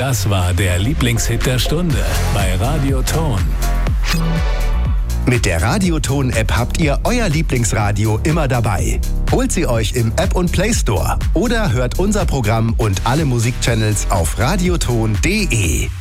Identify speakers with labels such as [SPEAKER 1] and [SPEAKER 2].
[SPEAKER 1] Das war der Lieblingshit der Stunde bei Radio Ton.
[SPEAKER 2] Mit der Radioton-App habt ihr euer Lieblingsradio immer dabei. Holt sie euch im App- und Play Store oder hört unser Programm und alle Musikchannels auf radioton.de.